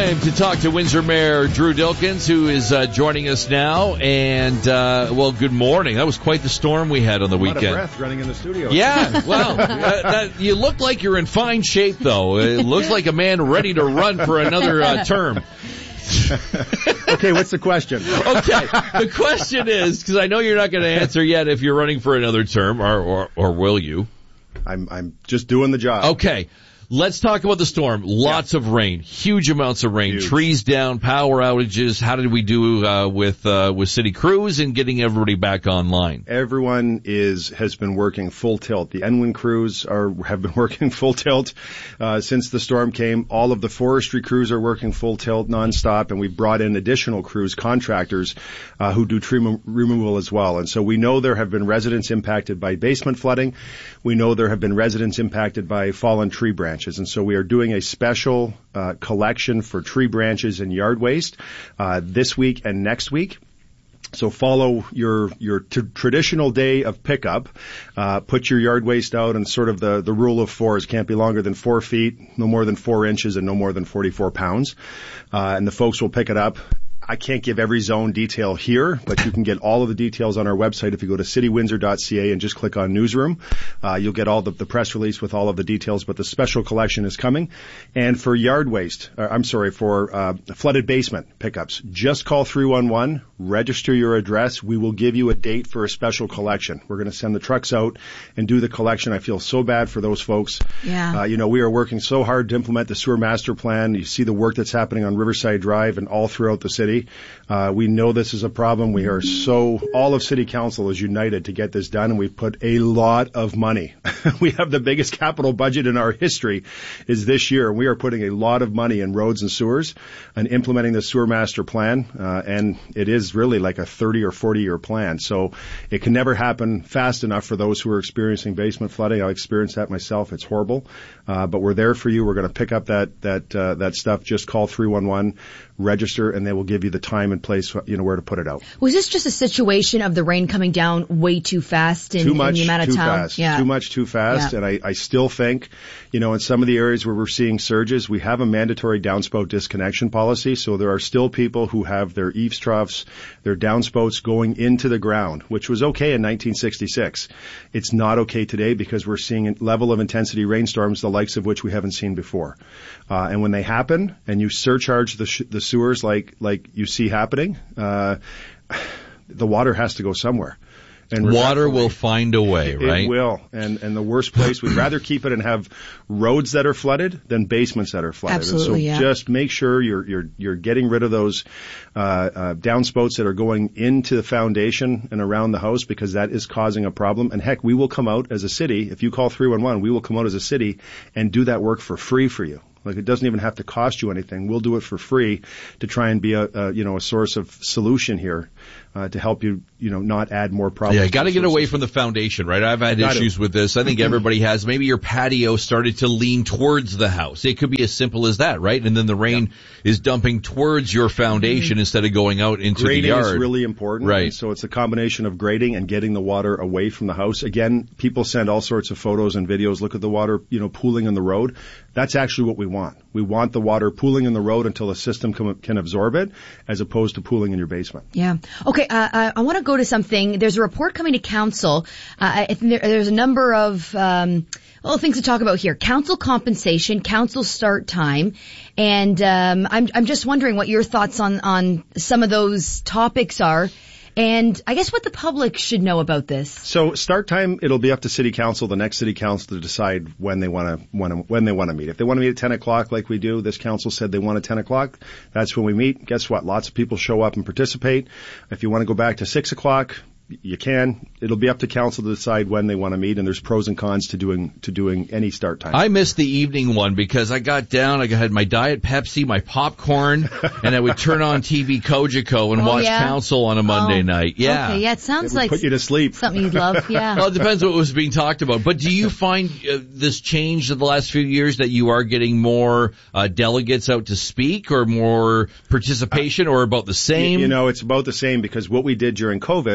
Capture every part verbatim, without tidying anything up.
time to talk to Windsor Mayor Drew Dilkens, who is uh, joining us now. And, uh, well, good morning. That was quite the storm we had on the a weekend. A lot of breath running in the studio. Yeah, well, uh, that, you look like you're in fine shape, though. It looks like a man ready to run for another uh, term. Okay, what's the question? Okay, the question is, because I know you're not going to answer yet if you're running for another term, or, or, or will you? I'm, I'm just doing the job. Okay. Let's talk about the storm. Lots yeah. of rain, huge amounts of rain, huge. Trees down, power outages. How did we do uh, with uh, with City Crews and getting everybody back online? Everyone is has been working full tilt. The Enwin crews are have been working full tilt uh, since the storm came. All of the forestry crews are working full tilt nonstop, and we've brought in additional crews, contractors uh, who do tree remo- removal as well. And so we know there have been residents impacted by basement flooding. We know there have been residents impacted by fallen tree branches. And so we are doing a special uh, collection for tree branches and yard waste uh, this week and next week. So follow your your t- traditional day of pickup. Uh, put your yard waste out, and sort of the, the rule of fours can't be longer than four feet, no more than four inches, and no more than forty-four pounds. Uh, and the folks will pick it up. I can't give every zone detail here, but you can get all of the details on our website if you go to city windsor dot c a and just click on newsroom. Uh, you'll get all the, the press release with all of the details, but the special collection is coming. And for yard waste, uh, I'm sorry, for uh, flooded basement pickups, just call three one one, register your address. We will give you a date for a special collection. We're going to send the trucks out and do the collection. I feel so bad for those folks. Yeah. Uh, you know, we are working so hard to implement the sewer master plan. You see the work that's happening on Riverside Drive and all throughout the city. Uh, we know this is a problem. We are so, all of City Council is united to get this done, and we've put a lot of money. We have the biggest capital budget in our history is this year. We are putting a lot of money in roads and sewers and implementing the sewer master plan, uh, and it is really like a thirty or forty year plan. So it can never happen fast enough for those who are experiencing basement flooding. I've experienced that myself. It's horrible. Uh, but we're there for you. We're going to pick up that, that, uh, that stuff. Just call three one one, register, and they will give you the time and place, you know, where to put it out. Was this just a situation of the rain coming down way too fast in, too much, in the amount of too time? Fast. Yeah. Too much, too fast. Yeah. And I, I still think, you know, in some of the areas where we're seeing surges, we have a mandatory downspout disconnection policy. So there are still people who have their eaves troughs, their downspouts going into the ground, which was okay in nineteen sixty-six. It's not okay today because we're seeing a level of intensity rainstorms, the likes of which we haven't seen before. Uh, and when they happen and you surcharge the, sh- the sewers like, like you see happening, uh, the water has to go somewhere. And water will find a way, right? It will. And and the worst place, we'd rather keep it and have roads that are flooded than basements that are flooded. Absolutely, and so yeah. just make sure you're you're you're getting rid of those uh, uh downspouts that are going into the foundation and around the house, because that is causing a problem. And heck, we will come out as a city. If you call three one one, we will come out as a city and do that work for free for you. Like, it doesn't even have to cost you anything. We'll do it for free to try and be a, a you know, a source of solution here, uh, to help you, you know, not add more problems. Yeah, got to get away from the foundation, right? I've had got issues to. with this. I think everybody has. Maybe your patio started to lean towards the house. It could be as simple as that, right? And then the rain yep. is dumping towards your foundation mm-hmm. instead of going out into grading the yard. Grading is really important. Right. And so it's a combination of grading and getting the water away from the house. Again, people send all sorts of photos and videos. Look at the water, you know, pooling in the road. That's actually what we want. We want the water pooling in the road until the system can, can absorb it, as opposed to pooling in your basement. Yeah. Okay. Uh, I, I want to go to something. There's a report coming to council. Uh, I think there, there's a number of um, well things to talk about here. Council compensation, council start time, and um, I'm I'm just wondering what your thoughts on on some of those topics are. And I guess what the public should know about this. So start time, it'll be up to City Council, the next City Council, to decide when they want to when they want to meet. If they want to meet at ten o'clock like we do, this council said they want at ten o'clock. That's when we meet. Guess what? Lots of people show up and participate. If you want to go back to six o'clock, you can. It'll be up to council to decide when they want to meet, and there's pros and cons to doing to doing any start time. I missed the evening one because I got down, I had my Diet Pepsi, my popcorn, and I would turn on T V Cogeco and oh, watch yeah? council on a Monday oh. night. Yeah. Okay, yeah, it sounds it would like put you to sleep. Something you'd love, yeah. Well, it depends what was being talked about. But do you find uh, this change in the last few years that you are getting more uh, delegates out to speak, or more participation, or about the same? You, you know, it's about the same, because what we did during COVID, we allowed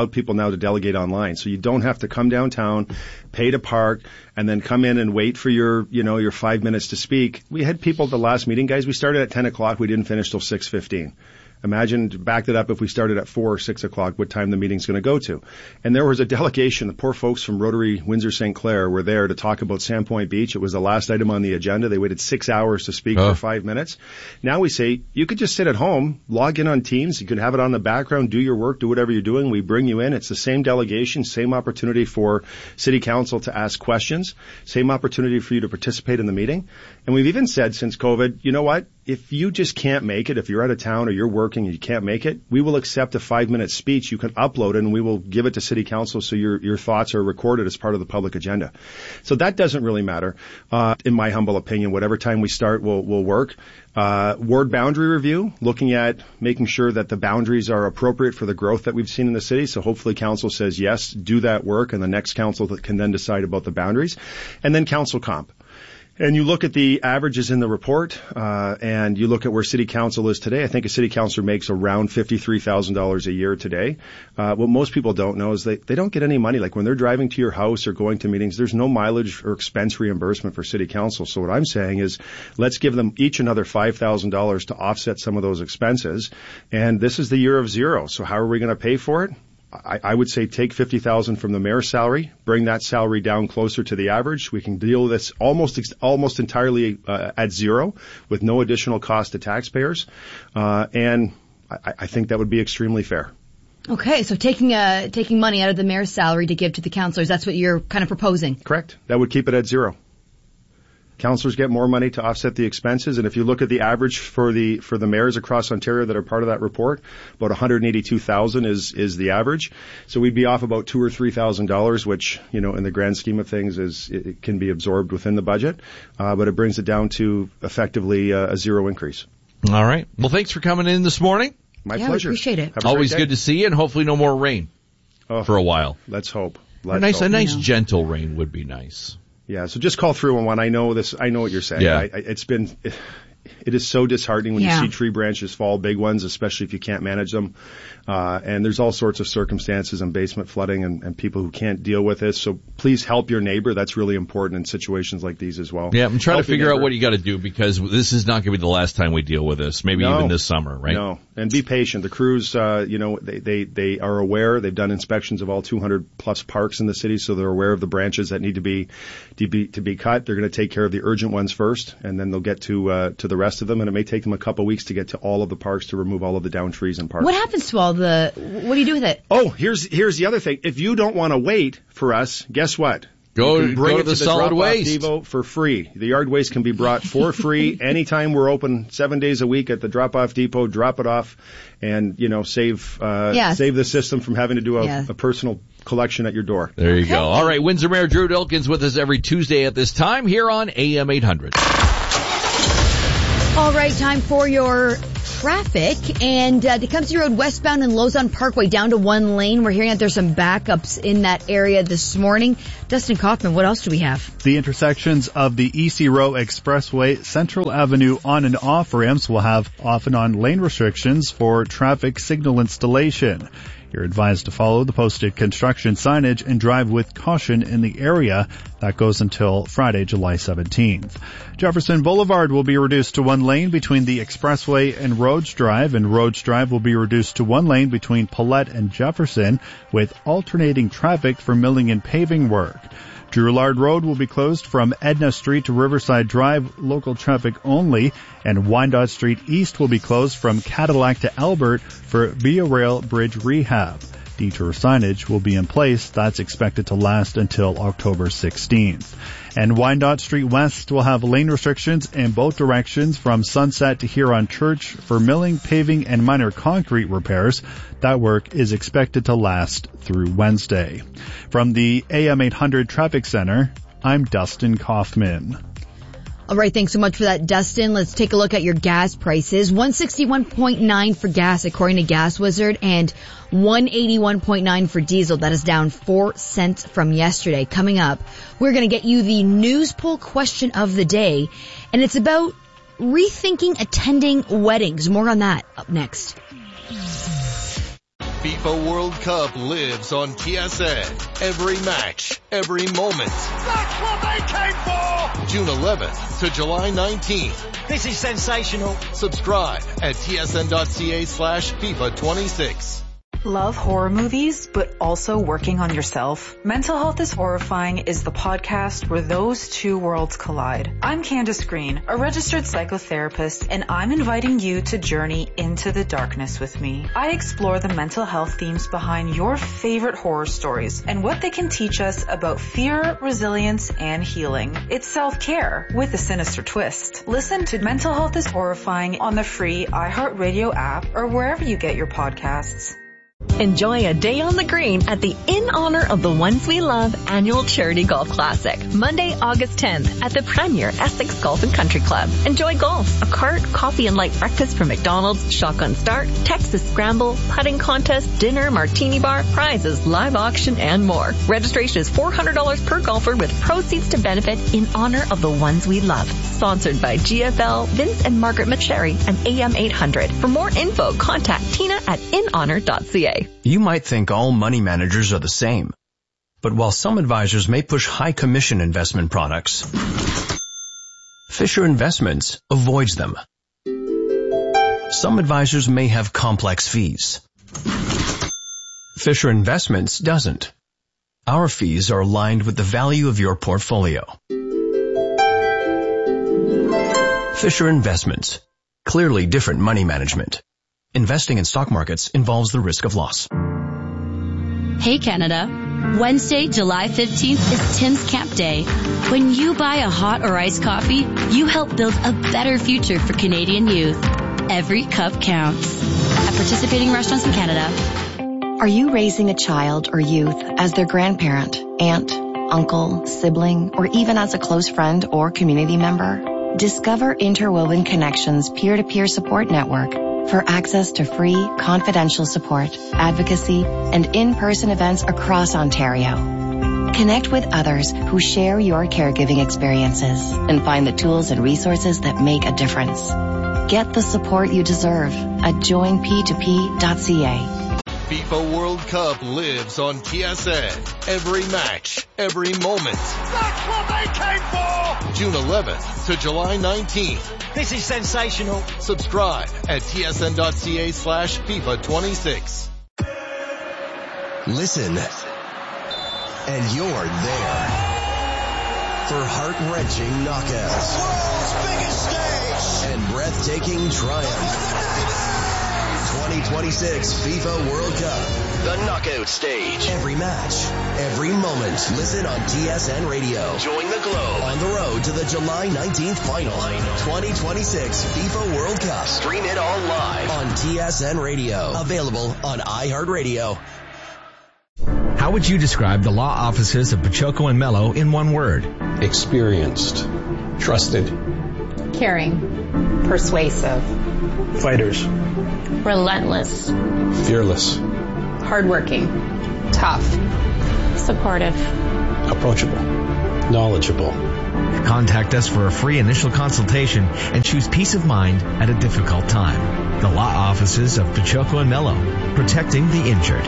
allowed people now to delegate online. So you don't have to come downtown, pay to park, and then come in and wait for your, you know, your five minutes to speak. We had people at the last meeting, guys, we started at ten o'clock. We didn't finish till six fifteen. Imagine, backed it up, if we started at four or six o'clock, what time the meeting's going to go to. And there was a delegation, the poor folks from Rotary Windsor Saint Clair were there to talk about Sandpoint Beach. It was the last item on the agenda. They waited six hours to speak oh. for five minutes. Now we say, you could just sit at home, log in on Teams, you could have it on the background, do your work, do whatever you're doing. We bring you in. It's the same delegation, same opportunity for City Council to ask questions, same opportunity for you to participate in the meeting. And we've even said since COVID, you know what? If you just can't make it, if you're out of town or you're working and you can't make it, we will accept a five-minute speech. You can upload it, and we will give it to City Council so your your thoughts are recorded as part of the public agenda. So that doesn't really matter, uh, in my humble opinion. Whatever time we start will will work. Uh, ward boundary review, looking at making sure that the boundaries are appropriate for the growth that we've seen in the city. So hopefully council says yes, do that work, and the next council can then decide about the boundaries. And then council comp. And you look at the averages in the report, uh, and you look at where City Council is today. I think a City Councilor makes around fifty-three thousand dollars a year today. Uh, what most people don't know is they, they don't get any money. Like when they're driving to your house or going to meetings, there's no mileage or expense reimbursement for City Council. So what I'm saying is let's give them each another five thousand dollars to offset some of those expenses. And this is the year of zero. So how are we going to pay for it? I, I would say take fifty thousand dollars from the mayor's salary, bring that salary down closer to the average. We can deal with this almost almost entirely uh, at zero with no additional cost to taxpayers, uh, and I, I think that would be extremely fair. Okay, so taking uh, taking money out of the mayor's salary to give to the councillors, that's what you're kind of proposing? Correct. That would keep it at zero. Councillors get more money to offset the expenses, and if you look at the average for the for the mayors across Ontario that are part of that report, about one hundred eighty-two thousand is is the average. So we'd be off about two or three thousand dollars, which you know in the grand scheme of things is it, it can be absorbed within the budget, uh, but it brings it down to effectively uh, a zero increase. All right. Well, thanks for coming in this morning. My yeah, pleasure. We appreciate it. Always good to see you, and hopefully no more rain oh, for a while. Let's hope. Let's a nice, hope. a nice gentle rain would be nice. Yeah, so just call through on one. I know this. I know what you're saying. Yeah. I, I, it's been, it, it is so disheartening when yeah. you see tree branches fall, big ones, especially if you can't manage them. Uh, and there's all sorts of circumstances and basement flooding and, and people who can't deal with this. So please help your neighbor. That's really important in situations like these as well. Yeah, I'm trying help to figure out what you got to do because this is not going to be the last time we deal with this. Maybe no, even this summer, right? No, and be patient. The crews, uh, you know, they, they, they are aware. They've done inspections of all two hundred plus parks in the city, so they're aware of the branches that need to be to be, to be cut. They're going to take care of the urgent ones first, and then they'll get to uh, to the rest of them. And it may take them a couple weeks to get to all of the parks to remove all of the down trees and parks. What happens to all the? What do you do with it? Oh, here's here's the other thing. If you don't want to wait for us, guess what? Go, bring go it to the, to the solid waste depot for free. The yard waste can be brought for free anytime we're open, seven days a week at the drop-off depot. Drop it off, and you know save uh, yes. save the system from having to do a, yeah. a personal collection at your door. There you go. All right, Windsor Mayor Drew Dilkens with us every Tuesday at this time here on A M eight hundred. All right, time for your traffic. And uh, Tecumseh Road westbound and Lozon Parkway down to one lane. We're hearing that there's some backups in that area this morning. Dustin Kaufman, what else do we have? The intersections of the E C Row Expressway, Central Avenue on and off ramps will have off and on lane restrictions for traffic signal installation. You're advised to follow the posted construction signage and drive with caution in the area. That goes until Friday, July seventeenth. Jefferson Boulevard will be reduced to one lane between the Expressway and Rhodes Drive, and Rhodes Drive will be reduced to one lane between Paulette and Jefferson with alternating traffic for milling and paving work. Drouillard Road will be closed from Edna Street to Riverside Drive, local traffic only, and Wyandotte Street East will be closed from Cadillac to Albert for Via Rail Bridge rehab. Detour signage will be in place. That's expected to last until October sixteenth. And Wyandotte Street West will have lane restrictions in both directions from Sunset to Huron Church for milling, paving, and minor concrete repairs. That work is expected to last through Wednesday. From the A M eight hundred Traffic Center, I'm Dustin Kaufman. All right, thanks so much for that, Dustin. Let's take a look at your gas prices. one sixty-one point nine for gas, according to Gas Wizard, and one eighty-one point nine for diesel. That is down four cents from yesterday. Coming up, we're going to get you the news poll question of the day, and it's about rethinking attending weddings. More on that up next. FIFA World Cup lives on T S N. Every match, every moment. That's what they came for! June eleventh to July nineteenth. This is sensational. Subscribe at tsn.ca slash FIFA 26. Love horror movies, but also working on yourself? Mental Health is Horrifying is the podcast where those two worlds collide. I'm Candace Green, a registered psychotherapist, and I'm inviting you to journey into the darkness with me. I explore the mental health themes behind your favorite horror stories and what they can teach us about fear, resilience, and healing. It's self-care with a sinister twist. Listen to Mental Health is Horrifying on the free iHeartRadio app or wherever you get your podcasts. Enjoy a day on the green at the In Honor of the Ones We Love annual charity golf classic, Monday, August tenth at the Premier Essex Golf and Country Club. Enjoy golf, a cart, coffee and light breakfast from McDonald's, shotgun start, Texas scramble, putting contest, dinner, martini bar, prizes, live auction, and more. Registration is four hundred dollars per golfer with proceeds to benefit In Honor of the Ones We Love. Sponsored by G F L, Vince and Margaret McSherry, and A M eight hundred. For more info, contact Tina at in honor dot c a. You might think all money managers are the same. But while some advisors may push high commission investment products, Fisher Investments avoids them. Some advisors may have complex fees. Fisher Investments doesn't. Our fees are aligned with the value of your portfolio. Fisher Investments. Clearly different money management. Investing in stock markets involves the risk of loss. Hey Canada, Wednesday, July fifteenth is Tim's Camp Day. When you buy a hot or iced coffee, you help build a better future for Canadian youth. Every cup counts. At participating restaurants in Canada. Are you raising a child or youth as their grandparent, aunt, uncle, sibling, or even as a close friend or community member? Discover Interwoven Connections peer-to-peer support network for access to free, confidential support, advocacy, and in-person events across Ontario. Connect with others who share your caregiving experiences and find the tools and resources that make a difference. Get the support you deserve at join p two p dot c a. FIFA World Cup lives on T S N. Every match, every moment. That's what they came for! June eleventh to July nineteenth. This is sensational. Subscribe at tsn.ca slash FIFA 26. Listen, and you're there for heart-wrenching knockouts. The world's biggest stage! And breathtaking triumph. twenty twenty-six FIFA World Cup. The knockout stage. Every match, every moment. Listen on T S N Radio. Join the globe on the road to the July nineteenth final. twenty twenty-six FIFA World Cup. Stream it all live on T S N Radio. Available on iHeartRadio. How would you describe the law offices of Pachoco and Mello in one word? Experienced. Trusted. Caring. Persuasive. Fighters. Relentless. Fearless. Hardworking. Tough. Supportive. Approachable. Knowledgeable. Contact us for a free initial consultation and choose peace of mind at a difficult time. The law offices of Pachoco and Mello, protecting the injured.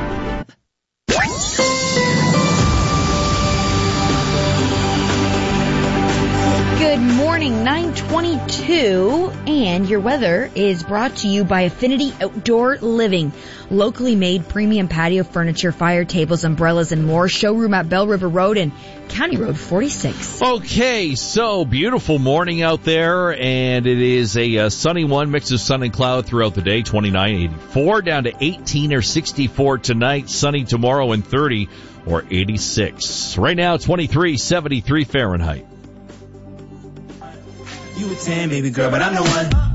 Good morning, nine twenty-two, and your weather is brought to you by Affinity Outdoor Living. Locally made premium patio furniture, fire tables, umbrellas, and more. Showroom at Bell River Road and County Road forty-six. Okay, so beautiful morning out there, and it is a uh, sunny one, mix of sun and cloud throughout the day, twenty-nine, eighty-four, down to eighteen or sixty-four tonight, sunny tomorrow, and thirty or eighty-six. Right now, twenty-three, seventy-three Fahrenheit. You a ten, baby girl, but I'm the one.